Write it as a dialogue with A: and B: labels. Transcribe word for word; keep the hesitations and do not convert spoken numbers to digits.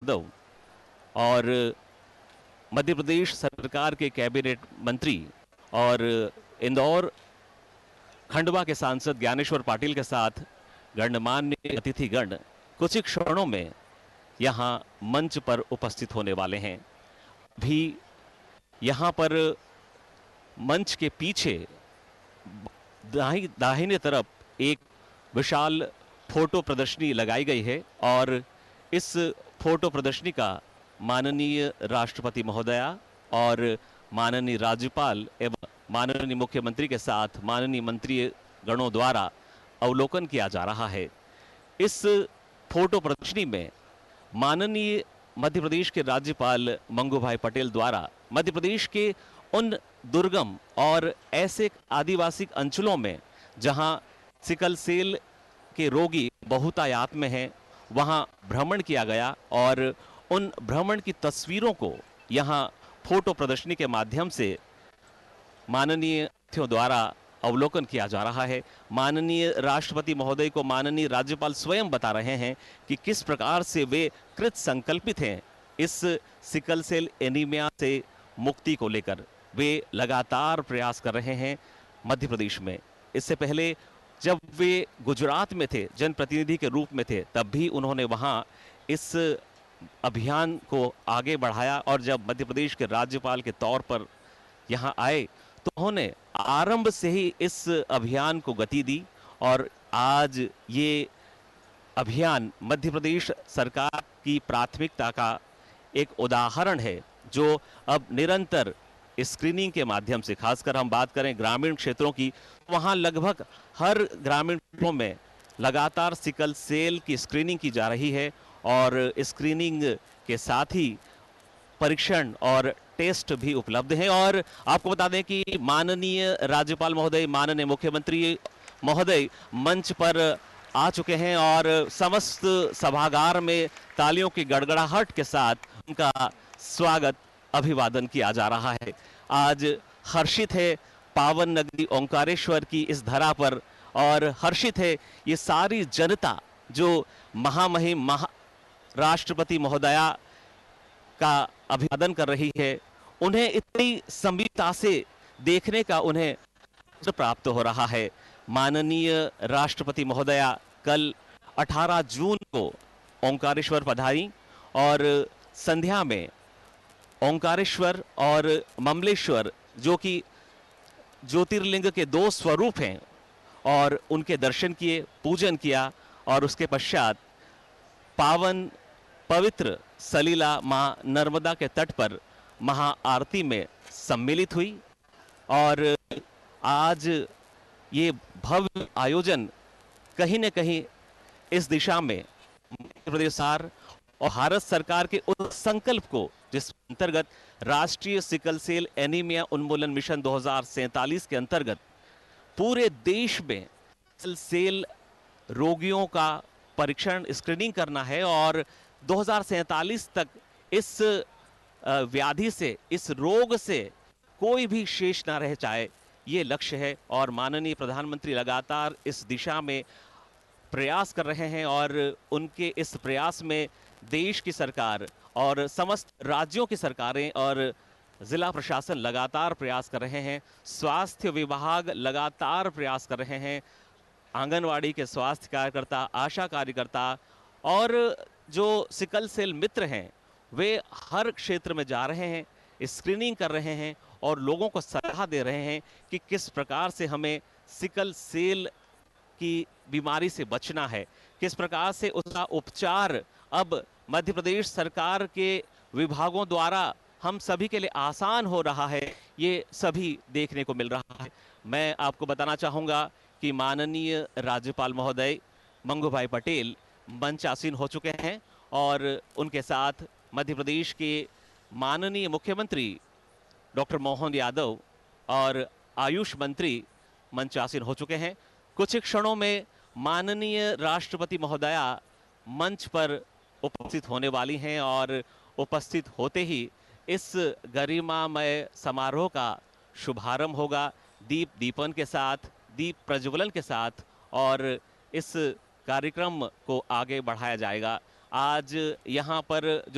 A: यादव और मध्य प्रदेश सरकार के कैबिनेट मंत्री और इंदौर खंडवा के सांसद ज्ञानेश्वर पाटिल के साथ गणमान्य अतिथिगण कुछ ही क्षणों में यहां मंच पर उपस्थित होने वाले हैं। भी यहां पर मंच के पीछे दाही दाहिने तरफ एक विशाल फोटो प्रदर्शनी लगाई गई है और इस फोटो प्रदर्शनी का माननीय राष्ट्रपति महोदया और माननीय राज्यपाल एवं माननीय मुख्यमंत्री के साथ माननीय मंत्री गणों द्वारा अवलोकन किया जा रहा है। इस फोटो प्रदर्शनी में माननीय मध्य प्रदेश के राज्यपाल मंगू भाई पटेल द्वारा मध्य प्रदेश के उन दुर्गम और ऐसे आदिवासी अंचलों में जहां सिकल सेल के रोगी बहुतायत में हैं, वहां भ्रमण किया गया और उन भ्रमण की तस्वीरों को यहां फोटो प्रदर्शनी के माध्यम से माननीय अतिथियों द्वारा अवलोकन किया जा रहा है। माननीय राष्ट्रपति महोदय को माननीय राज्यपाल स्वयं बता रहे हैं कि किस प्रकार से वे कृत संकल्पित हैं इस सिकल सेल एनीमिया से मुक्ति को लेकर। वे लगातार प्रयास कर रहे हैं मध्य प्रदेश में। इससे पहले जब वे गुजरात में थे, जनप्रतिनिधि के रूप में थे, तब भी उन्होंने वहां इस अभियान को आगे बढ़ाया और जब मध्य प्रदेश के राज्यपाल के तौर पर यहां आए तो उन्होंने आरंभ से ही इस अभियान को गति दी और आज ये अभियान मध्य प्रदेश सरकार की प्राथमिकता का एक उदाहरण है जो अब निरंतर स्क्रीनिंग के माध्यम से, खासकर हम बात करें ग्रामीण क्षेत्रों की, वहां लगभग हर ग्रामीण क्षेत्रों में लगातार सिकल सेल की स्क्रीनिंग की जा रही है और स्क्रीनिंग के साथ ही परीक्षण और टेस्ट भी उपलब्ध हैं। और आपको बता दें कि माननीय राज्यपाल महोदय, माननीय मुख्यमंत्री महोदय मंच पर आ चुके हैं और समस्त सभागार में तालियों की गड़गड़ाहट के साथ उनका स्वागत, अभिवादन किया जा रहा है। आज हर्षित है पावन नगरी ओंकारेश्वर की इस धरा पर और हर्षित है ये सारी जनता जो महामहिम महा राष्ट्रपति महोदया का अभिवादन कर रही है। उन्हें इतनी संबीरता से देखने का उन्हें प्राप्त हो रहा है। माननीय राष्ट्रपति महोदया कल अठारह जून को ओंकारेश्वर पधारी और संध्या में ओंकारेश्वर और ममलेश्वर, जो कि ज्योतिर्लिंग के दो स्वरूप हैं, और उनके दर्शन किए, पूजन किया और उसके पश्चात पावन पवित्र सलीला मां नर्मदा के तट पर महाआरती में सम्मिलित हुई। और आज ये भव्य आयोजन कहीं न कहीं इस दिशा में मध्य प्रदेश सरकार और भारत सरकार के उस संकल्प को, जिस अंतर्गत राष्ट्रीय सिकल सेल एनीमिया उन्मूलन मिशन दो हज़ार सैंतालीस के अंतर्गत पूरे देश में सिकल सेल रोगियों का परीक्षण, स्क्रीनिंग करना है और दो हज़ार सैंतालीस तक इस व्याधि से, इस रोग से कोई भी शेष ना रह जाए, ये लक्ष्य है। और माननीय प्रधानमंत्री लगातार इस दिशा में प्रयास कर रहे हैं और उनके इस प्रयास में देश की सरकार और समस्त राज्यों की सरकारें और जिला प्रशासन लगातार प्रयास कर रहे हैं। स्वास्थ्य विभाग लगातार प्रयास कर रहे हैं। आंगनवाड़ी के स्वास्थ्य कार्यकर्ता, आशा कार्यकर्ता और जो सिकल सेल मित्र हैं, वे हर क्षेत्र में जा रहे हैं, स्क्रीनिंग कर रहे हैं और लोगों को सलाह दे रहे हैं कि किस प्रकार से हमें सिकल सेल की बीमारी से बचना है, किस प्रकार से उसका उपचार अब मध्य प्रदेश सरकार के विभागों द्वारा हम सभी के लिए आसान हो रहा है, ये सभी देखने को मिल रहा है। मैं आपको बताना चाहूँगा कि माननीय राज्यपाल महोदय मंगू भाई पटेल मंच आसीन हो चुके हैं और उनके साथ मध्य प्रदेश के माननीय मुख्यमंत्री डॉक्टर मोहन यादव और आयुष मंत्री मंच आसीन हो चुके हैं। कुछ ही क्षणों में माननीय राष्ट्रपति महोदया मंच पर उपस्थित होने वाली हैं और उपस्थित होते ही इस गरिमामय समारोह का शुभारंभ होगा दीप दीपन के साथ, दीप प्रज्वलन के साथ, और इस कार्यक्रम को आगे बढ़ाया जाएगा। आज यहाँ पर जो